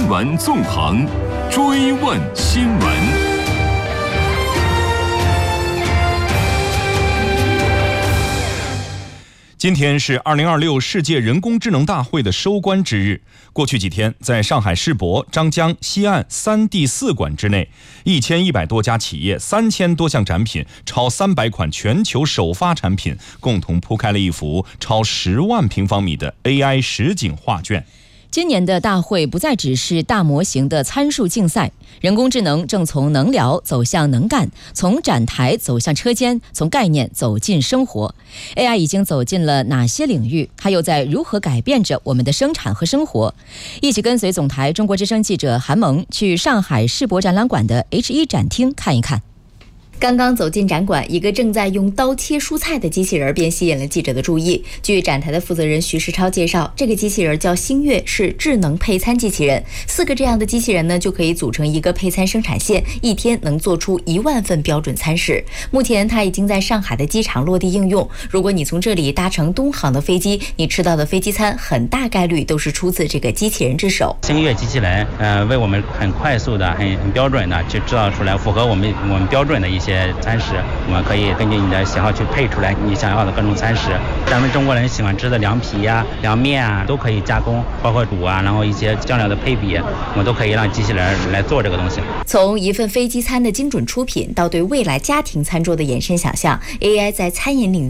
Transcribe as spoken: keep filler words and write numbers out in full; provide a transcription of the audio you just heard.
闻纵横，追问新闻。今天是二零二六世界人工智能大会的收官之日。过去几天，在上海世博、张江、西岸三地四馆之内，一千一百多家企业、三千多项展品、超三百款全球首发产品，共同铺开了一幅超十万平方米的 A I 实景画卷。 今年的大会不再只是大模型的参数竞赛，人工智能正从能聊走向能干，从展台走向车间，从概念走进生活。A I 已经走进了哪些领域？它又在如何改变着我们的生产和生活？一起跟随总台中国之声记者韩萌去上海世博展览馆的 H 一 展厅看一看。 刚刚走进展馆，一个正在用刀切蔬菜的机器人便吸引了记者的注意。据展台的负责人徐世超介绍，这个机器人叫星月，是智能配餐机器人。四个这样的机器人呢，就可以组成一个配餐生产线，一天能做出一万份标准餐食。目前它已经在上海的机场落地应用。如果你从这里搭乘东航的飞机，你吃到的飞机餐很大概率都是出自这个机器人之手。 星月机器人，呃，为我们很快速的、很很标准的去制造出来符合我们我们标准的一些餐食，我们可以根据你的喜好去配出来你想要的各种餐食。咱们中国人喜欢吃的凉皮呀、凉面啊，都可以加工，包括卤啊，然后一些酱料的配比，我们都可以让机器人来做这个东西。 从一份飞机餐的精准出品，到对未来家庭餐桌的延伸想象， A I 在餐饮领域